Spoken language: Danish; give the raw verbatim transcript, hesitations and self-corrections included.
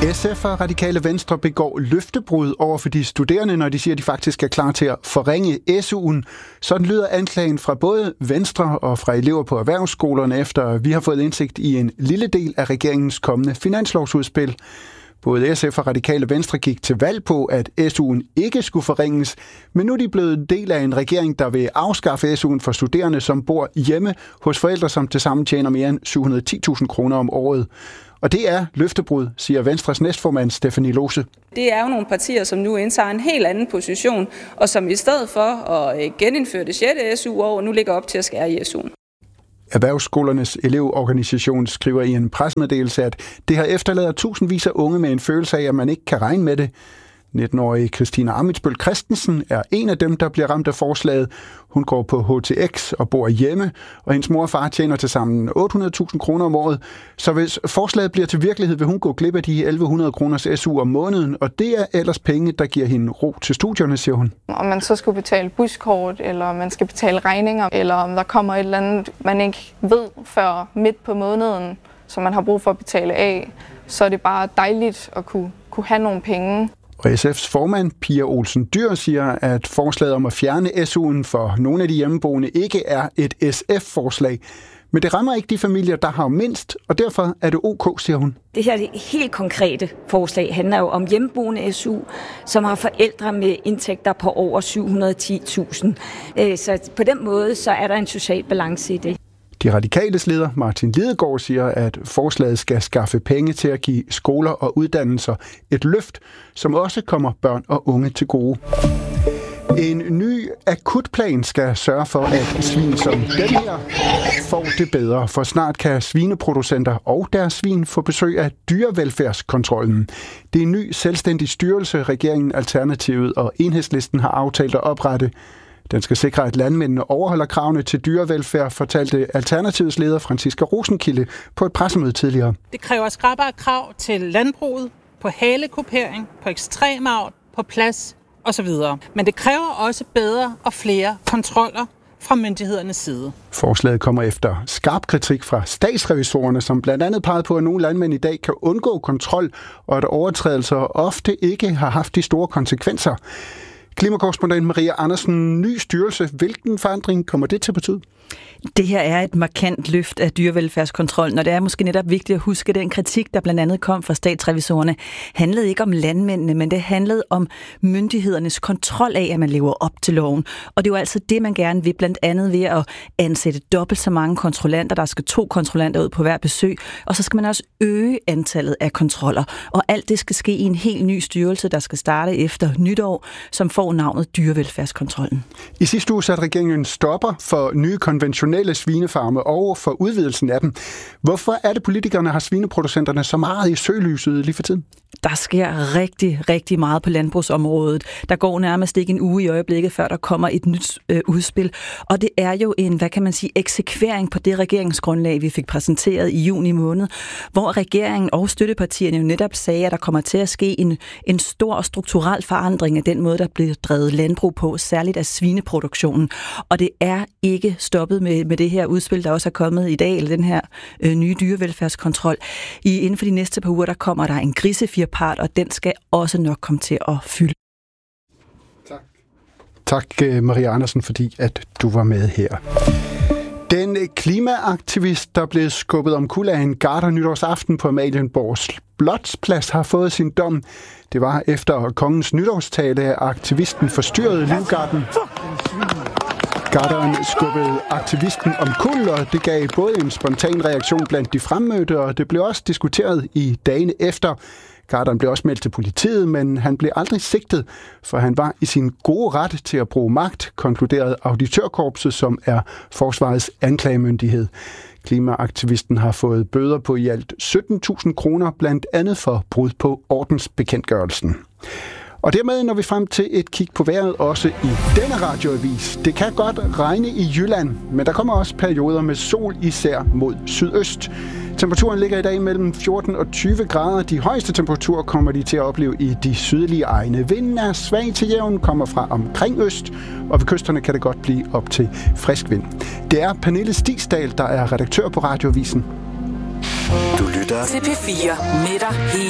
S F og Radikale Venstre begår løftebrud over for de studerende, når de siger, at de faktisk er klar til at forringe S U'en. Sådan lyder anklagen fra både Venstre og fra elever på erhvervsskolerne, efter vi har fået indsigt i en lille del af regeringens kommende finanslovsudspil. Både S F og Radikale Venstre gik til valg på, at S U'en ikke skulle forringes, men nu er de blevet en del af en regering, der vil afskaffe S U'en for studerende, som bor hjemme hos forældre, som tilsammen tjener mere end syv hundrede og ti tusind kroner om året. Og det er løftebrud, siger Venstres næstformand Stephanie Lose. Det er jo nogle partier, som nu indtager en helt anden position, og som i stedet for at genindføre det sjette S U-år, nu ligger op til at skære i S U'en. Erhvervsskolernes elevorganisation skriver i en pressemeddelelse, at det har efterladet tusindvis af unge med en følelse af, at man ikke kan regne med det. nitten-årige Christina Amitsbøl Christensen er en af dem, der bliver ramt af forslaget. Hun går på H T X og bor hjemme, og hendes mor og far tjener til sammen otte hundrede tusind kroner om året. Så hvis forslaget bliver til virkelighed, vil hun gå glip af de elleve hundrede kroners S U om måneden, og det er ellers penge, der giver hende ro til studierne, siger hun. Om man så skulle betale buskort, eller om man skal betale regninger, eller om der kommer et eller andet, man ikke ved før midt på måneden, som man har brug for at betale af, så er det bare dejligt at kunne, kunne have nogle penge. Og S F's formand, Pia Olsen Dyhr, siger, at forslaget om at fjerne S U'en for nogle af de hjemmeboende ikke er et S F-forslag. Men det rammer ikke de familier, der har mindst, og derfor er det ok, siger hun. Det her det helt konkrete forslag handler jo om hjemmeboende S U, som har forældre med indtægter på over syv hundrede og ti tusind. Så på den måde så er der en social balance i det. De radikales leder, Martin Lidegaard, siger, at forslaget skal skaffe penge til at give skoler og uddannelser et løft, som også kommer børn og unge til gode. En ny akutplan skal sørge for, at svin som den her får det bedre, for snart kan svineproducenter og deres svin få besøg af dyrevelfærdskontrollen. Det er en ny selvstændig styrelse, regeringen, Alternativet og Enhedslisten har aftalt at oprette. Den skal sikre, at landmændene overholder kravene til dyrevelfærd, fortalte Alternativets leder Franciska Rosenkilde på et pressemøde tidligere. Det kræver skrappere krav til landbruget, på halekupering, på ekstremavl, på plads osv. Men det kræver også bedre og flere kontroller fra myndighedernes side. Forslaget kommer efter skarp kritik fra statsrevisorerne, som blandt andet pegede på, at nogle landmænd i dag kan undgå kontrol, og at overtrædelser ofte ikke har haft de store konsekvenser. Klimakorrespondent Maria Andersen, ny styrelse. Hvilken forandring kommer det til at betyde? Det her er et markant løft af dyrevelfærdskontrollen, og det er måske netop vigtigt at huske, at den kritik, der blandt andet kom fra statsrevisorerne, handlede ikke om landmændene, men det handlede om myndighedernes kontrol af, at man lever op til loven. Og det er jo altså det, man gerne vil, blandt andet ved at ansætte dobbelt så mange kontrollanter. Der skal to kontrollanter ud på hver besøg, og så skal man også øge antallet af kontroller. Og alt det skal ske i en helt ny styrelse, der skal starte efter nytår, som får navnet dyrevelfærdskontrollen. I sidste uge satte regeringen en stopper for nye konventionelle svinefarme og for udvidelsen af dem. Hvorfor er det, politikerne har svineproducenterne så meget i søgelyset lige for tiden? Der sker rigtig, rigtig meget på landbrugsområdet. Der går nærmest ikke en uge i øjeblikket, før der kommer et nyt øh, udspil. Og det er jo en, hvad kan man sige, eksekvering på det regeringsgrundlag, vi fik præsenteret i juni måned, hvor regeringen og støttepartierne jo netop sagde, at der kommer til at ske en, en stor og strukturel forandring af den måde, der bliver drevet landbrug på, særligt af svineproduktionen. Og det er ikke stoppet med, med det her udspil, der også er kommet i dag, eller den her øh, nye dyrevelfærdskontrol. I, inden for de næste par uger, der kommer der en grisefjerpart, og den skal også nok komme til at fylde. Tak. Tak, Maria Andersen, fordi at du var med her. Den klimaaktivist, der blev skubbet omkuld af en garder nytårsaften på Amalienborg Slotsplads, har fået sin dom. Det var efter kongens nytårstale, at aktivisten forstyrrede livgarden. Garderen skubbede aktivisten omkuld, og det gav både en spontan reaktion blandt de fremmødte, og det blev også diskuteret i dagene efter. Garderen blev også meldt til politiet, men han blev aldrig sigtet, for han var i sin gode ret til at bruge magt, konkluderede auditørkorpset, som er forsvarets anklagemyndighed. Klimaaktivisten har fået bøder på i alt sytten tusind kroner, blandt andet for brud på ordensbekendtgørelsen. Og dermed når vi frem til et kig på vejret også i denne radioavis. Det kan godt regne i Jylland, men der kommer også perioder med sol, især mod sydøst. Temperaturen ligger i dag mellem fjorten og tyve grader. De højeste temperaturer kommer de til at opleve i de sydlige egne. Vinden er svag til jævn, kommer fra omkring øst, og ved kysterne kan det godt blive op til frisk vind. Det er Pernille Stigsdal, der er redaktør på Radioavisen. Du lytter til P fire med dig hele